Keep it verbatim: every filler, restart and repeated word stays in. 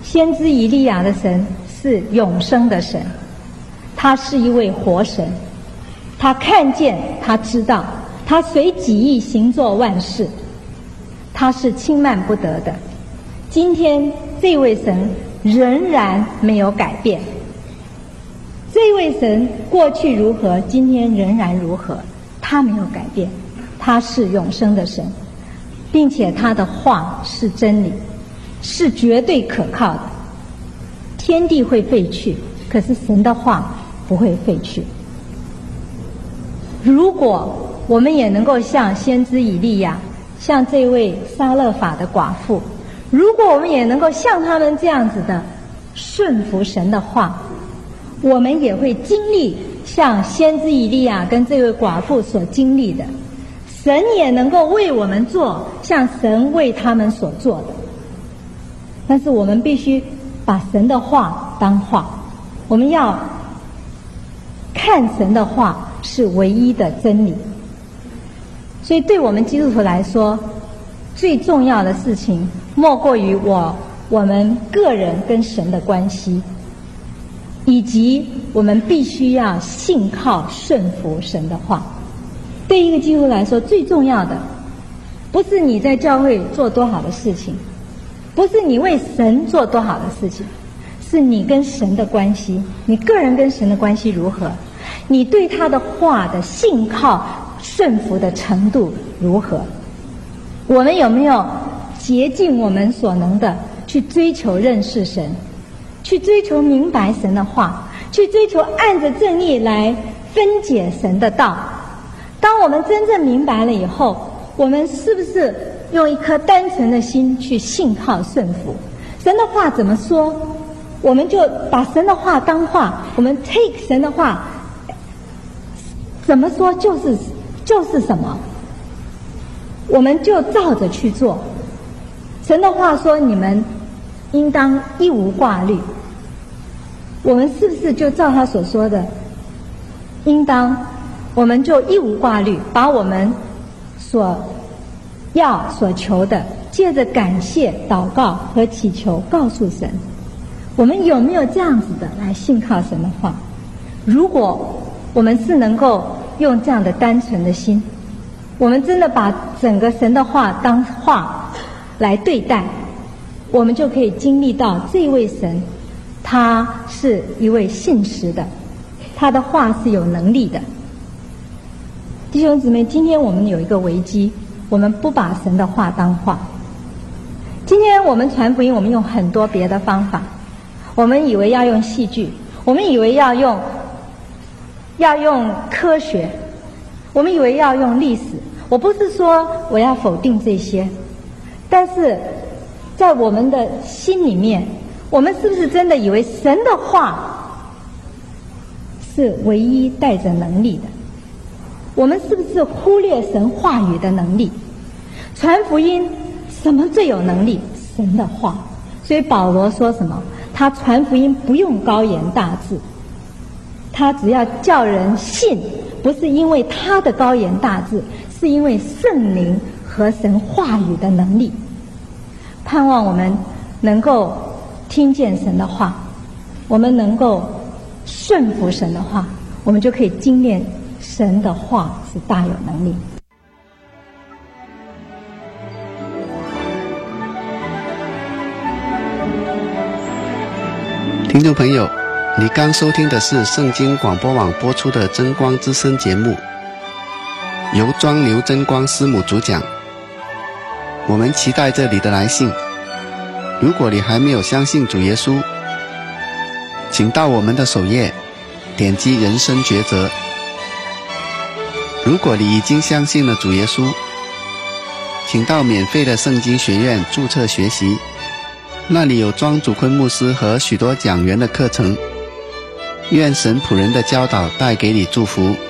先知以利亚的神是永生的神，他是一位活神，他看见，他知道，他随己意行作万事，他是轻慢不得的。今天这位神仍然没有改变，这位神过去如何，今天仍然如何，他没有改变，他是永生的神，并且他的话是真理，是绝对可靠的。天地会废去，可是神的话不会废去。如果我们也能够像先知以利亚，像这位撒勒法的寡妇，如果我们也能够像他们这样子的顺服神的话，我们也会经历像先知以利亚跟这位寡妇所经历的，神也能够为我们做像神为他们所做的。但是我们必须把神的话当话，我们要看神的话是唯一的真理。所以对我们基督徒来说，最重要的事情莫过于我我们个人跟神的关系，以及我们必须要信靠顺服神的话。对一个基督徒来说，最重要的不是你在教会做多好的事情，不是你为神做多好的事情，是你跟神的关系，你个人跟神的关系如何，你对他的话的信靠顺服的程度如何。我们有没有竭尽我们所能的去追求认识神，去追求明白神的话，去追求按着正义来分解神的道。当我们真正明白了以后，我们是不是用一颗单纯的心去信靠顺服神的话？怎么说，我们就把神的话当话，我们 take 神的话怎么说就是就是什么，我们就照着去做。神的话说你们应当一无挂虑，我们是不是就照他所说的应当，我们就一无挂虑，把我们所要所求的借着感谢祷告和祈求告诉神。我们有没有这样子的来信靠神的话？如果我们是能够用这样的单纯的心，我们真的把整个神的话当话来对待，我们就可以经历到这位神他是一位信实的，他的话是有能力的。弟兄姊妹，今天我们有一个危机，我们不把神的话当话。今天我们传福音，我们用很多别的方法，我们以为要用戏剧，我们以为要用要用科学，我们以为要用历史。我不是说我要否定这些，但是在我们的心里面，我们是不是真的以为神的话是唯一带着能力的？我们是不是忽略神话语的能力？传福音什么最有能力？神的话。所以保罗说什么？他传福音不用高言大志，他只要叫人信，不是因为他的高言大志，是因为圣灵和神话语的能力。盼望我们能够听见神的话，我们能够顺服神的话，我们就可以经验神的话是大有能力。 听众朋友，你刚收听的是圣经广播网播出的真光之声节目，由庄刘真光师母主讲。我们期待着你的来信。如果你还没有相信主耶稣，请到我们的首页点击人生抉择。如果你已经相信了主耶稣，请到免费的圣经学院注册学习，那里有庄主坤牧师和许多讲员的课程。愿神仆人的教导带给你祝福。